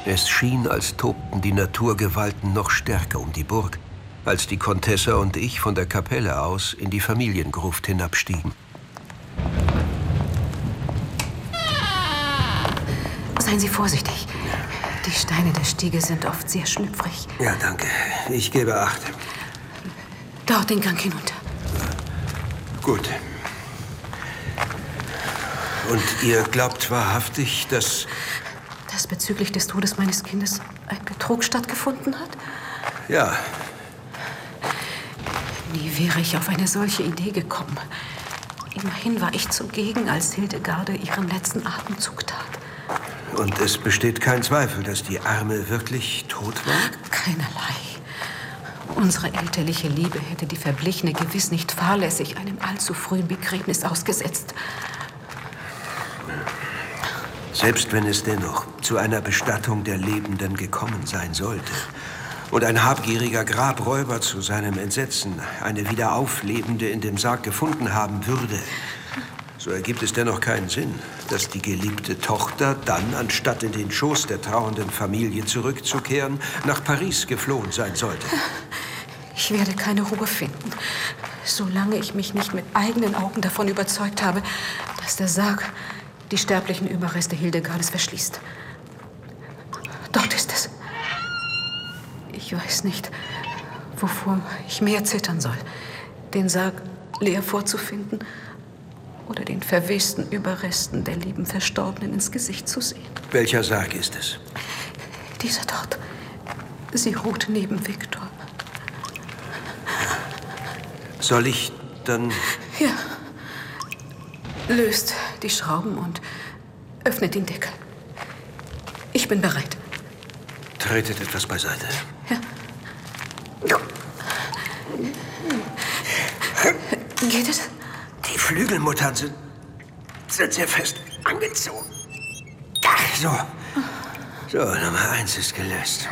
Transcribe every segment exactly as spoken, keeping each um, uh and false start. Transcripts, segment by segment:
Es schien, als tobten die Naturgewalten noch stärker um die Burg, als die Contessa und ich von der Kapelle aus in die Familiengruft hinabstiegen. Seien Sie vorsichtig. Die Steine der Stiege sind oft sehr schlüpfrig. Ja, danke. Ich gebe Acht. Dort den Gang hinunter. Gut. Und ihr glaubt wahrhaftig, dass... Dass bezüglich des Todes meines Kindes ein Betrug stattgefunden hat? Ja. Nie wäre ich auf eine solche Idee gekommen. Immerhin war ich zugegen, als Hildegarde ihren letzten Atemzug tat. Und es besteht kein Zweifel, dass die Arme wirklich tot war? Keinerlei. Unsere elterliche Liebe hätte die Verblichene gewiss nicht fahrlässig einem allzu frühen Begräbnis ausgesetzt. Selbst wenn es dennoch zu einer Bestattung der Lebenden gekommen sein sollte und ein habgieriger Grabräuber zu seinem Entsetzen eine wieder auflebende in dem Sarg gefunden haben würde, so ergibt es dennoch keinen Sinn, dass die geliebte Tochter dann, anstatt in den Schoß der trauernden Familie zurückzukehren, nach Paris geflohen sein sollte. Ich werde keine Ruhe finden, solange ich mich nicht mit eigenen Augen davon überzeugt habe, dass der Sarg die sterblichen Überreste Hildegardes verschließt. Dort ist es. Ich weiß nicht, wovor ich mehr zittern soll. Den Sarg leer vorzufinden oder den verwesten Überresten der lieben Verstorbenen ins Gesicht zu sehen. Welcher Sarg ist es? Dieser dort. Sie ruht neben Viktor. Soll ich dann... Ja. Löst die Schrauben und öffnet den Deckel. Ich bin bereit. Tretet etwas beiseite. Ja. Geht es? Die Flügelmuttern sind, sind sehr fest angezogen. Ach, so. So, Nummer eins ist gelöst.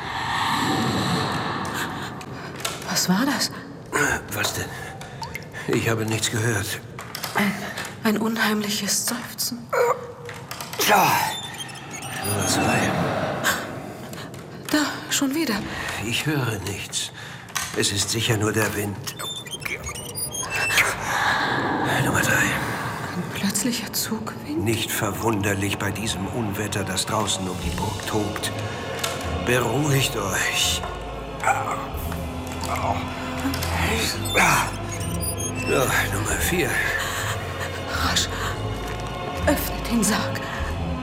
Was war das? Was denn? Ich habe nichts gehört. Ein, ein unheimliches Seufzen. Ja. Nummer zwei. Da, schon wieder. Ich höre nichts. Es ist sicher nur der Wind. Nummer drei. Ein plötzlicher Zugwind? Nicht verwunderlich bei diesem Unwetter, das draußen um die Burg tobt. Beruhigt euch. So, Nummer vier. Rasch. Öffnet den Sarg.